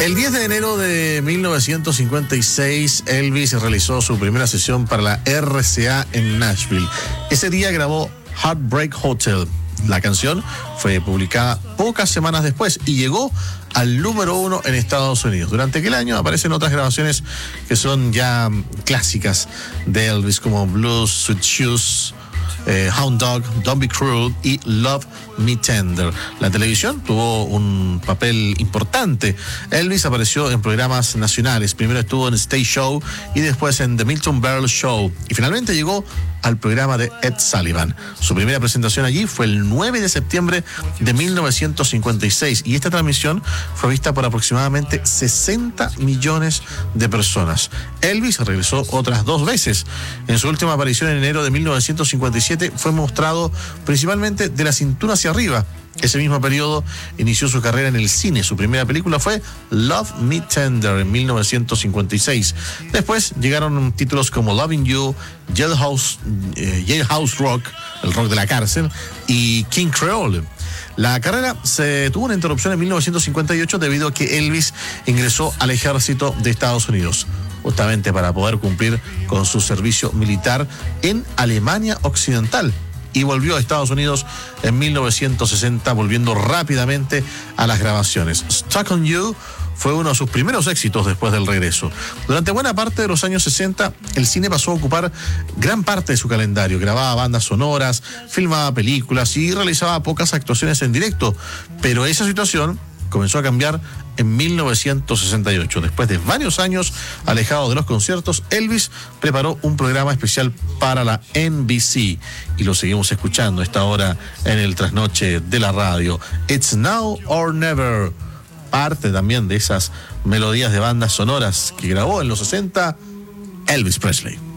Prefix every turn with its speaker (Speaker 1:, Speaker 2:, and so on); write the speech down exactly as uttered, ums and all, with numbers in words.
Speaker 1: El diez de enero de mil novecientos cincuenta y seis, Elvis realizó su primera sesión para la R C A en Nashville. Ese día grabó Heartbreak Hotel. La canción fue publicada pocas semanas después y llegó al número uno en Estados Unidos. Durante aquel año aparecen otras grabaciones que son ya clásicas de Elvis, como Blues, Sweet Shoes, Eh, Hound Dog, Don't Be Cruel y Love Me Tender. La televisión tuvo un papel importante. Elvis apareció en programas nacionales. Primero estuvo en Stage Show y después en The Milton Berle Show. Y finalmente llegó al programa de Ed Sullivan. Su primera presentación allí fue el nueve de septiembre de mil novecientos cincuenta y seis. Y esta transmisión fue vista por aproximadamente sesenta millones de personas. Elvis regresó otras dos veces. En su última aparición en enero de mil novecientos cincuenta y siete fue mostrado principalmente de la cintura hacia arriba. Ese mismo periodo inició su carrera en el cine. Su primera película fue Love Me Tender en mil novecientos cincuenta y seis. Después llegaron títulos como Loving You, Jailhouse, eh, Jailhouse Rock, el rock de la cárcel, y King Creole. La carrera se tuvo una interrupción en mil novecientos cincuenta y ocho debido a que Elvis ingresó al ejército de Estados Unidos, justamente para poder cumplir con su servicio militar en Alemania Occidental. Y volvió a Estados Unidos en mil novecientos sesenta, volviendo rápidamente a las grabaciones. Stuck on You fue uno de sus primeros éxitos después del regreso. Durante buena parte de los años sesenta, el cine pasó a ocupar gran parte de su calendario. Grababa bandas sonoras, filmaba películas y realizaba pocas actuaciones en directo. Pero esa situación comenzó a cambiar en mil novecientos sesenta y ocho. Después de varios años alejado de los conciertos, Elvis preparó un programa especial para la N B C y lo seguimos escuchando a esta hora en el trasnoche de la radio. It's Now or Never, parte también de esas melodías de bandas sonoras que grabó en los sesenta Elvis Presley.